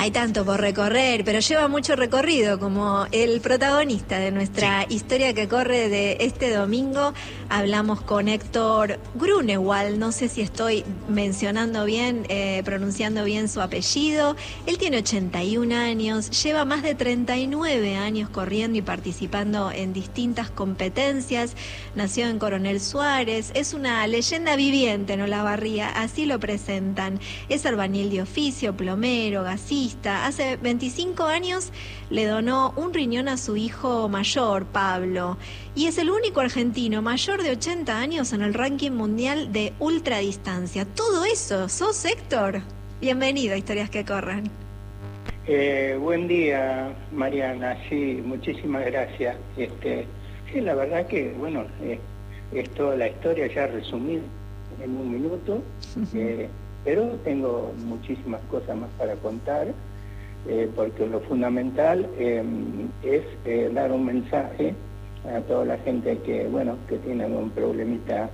Hay tanto por recorrer, pero lleva mucho recorrido, como el protagonista de nuestra historia que corre de este domingo. Hablamos con Héctor Grunewald, no sé si estoy mencionando bien, pronunciando bien su apellido. Él tiene 81 años, lleva más de 39 años corriendo y participando en distintas competencias. Nació en Coronel Suárez, es una leyenda viviente en Olavarría, así lo presentan. Es albañil de oficio, plomero, gasista. Hace 25 años le donó un riñón a su hijo mayor, Pablo, y es el único argentino mayor de 80 años en el ranking mundial de ultradistancia. Todo eso, ¿sos Héctor? Bienvenido a Historias que Corren. Buen día, Mariana. Sí, muchísimas gracias. Sí, la verdad que, bueno, es toda la historia ya resumida en un minuto. Pero tengo muchísimas cosas más para contar, porque lo fundamental es dar un mensaje a toda la gente que, bueno, que tiene algún problemita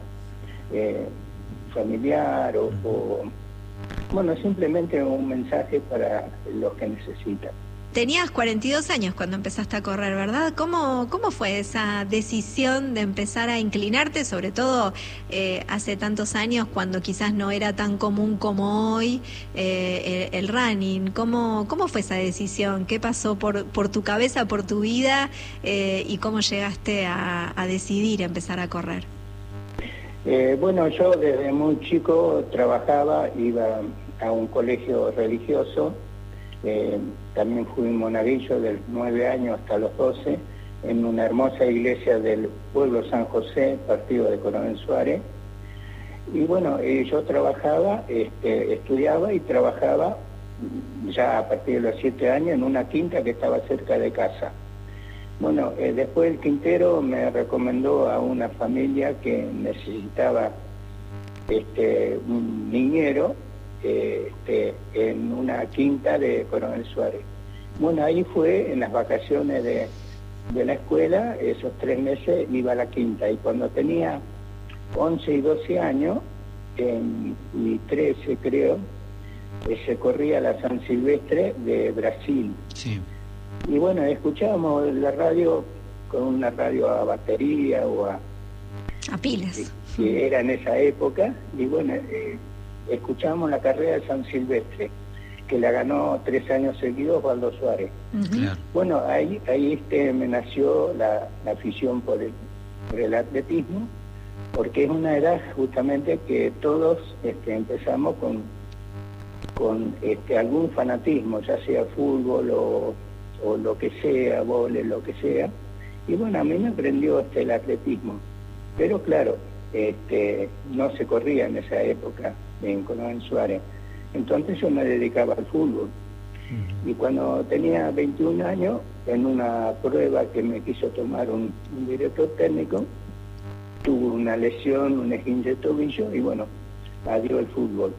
familiar o bueno, simplemente un mensaje para los que necesitan. Tenías 42 años cuando empezaste a correr, ¿verdad? ¿Cómo fue esa decisión de empezar a inclinarte, sobre todo hace tantos años cuando quizás no era tan común como hoy el running? ¿Cómo fue esa decisión? ¿Qué pasó por tu cabeza, por tu vida y cómo llegaste a decidir empezar a correr? Bueno, yo desde muy chico trabajaba, iba a un colegio religioso. También fui monaguillo de los 9 años hasta los 12 en una hermosa iglesia del pueblo San José, partido de Coronel Suárez. Y bueno, yo trabajaba, estudiaba y trabajaba ya a partir de los 7 años en una quinta que estaba cerca de casa. Bueno, después el quintero me recomendó a una familia que necesitaba un niñero en una quinta de Coronel Suárez. Bueno, ahí fue en las vacaciones de la escuela, esos 3 meses iba a la quinta, y cuando tenía 11 y 12 años, y 13 creo, se corría la San Silvestre de Brasil. Sí. Y bueno, escuchábamos la radio con una radio a batería o a pilas, que era en esa época, y bueno, escuchábamos la carrera de San Silvestre, que la ganó 3 años seguidos Osvaldo Suárez. Claro. Bueno, ahí me nació la afición por el atletismo, porque es una edad justamente que todos empezamos con algún fanatismo, ya sea fútbol o lo que sea, vóley, lo que sea. Y bueno, a mí me prendió el atletismo. Pero claro, no se corría en esa época en Coronel Suárez. Entonces yo me dedicaba al fútbol. Y cuando tenía 21 años, en una prueba que me quiso tomar un director técnico, tuve una lesión, un esguince de tobillo, y bueno, adiós el fútbol.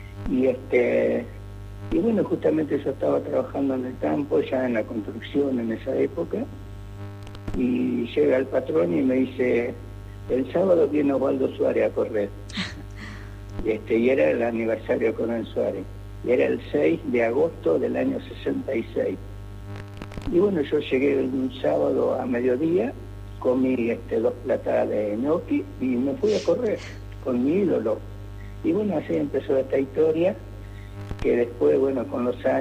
Y bueno, justamente yo estaba trabajando en el campo, ya en la construcción en esa época, y llega el patrón y me dice: el sábado viene Osvaldo Suárez a correr. Y era el aniversario de Coronel Suárez. Y era el 6 de agosto del año 66. Y bueno, yo llegué un sábado a mediodía, comí 2 platas de ñoqui y me fui a correr con mi ídolo. Y bueno, así empezó esta historia, que después, bueno, con los años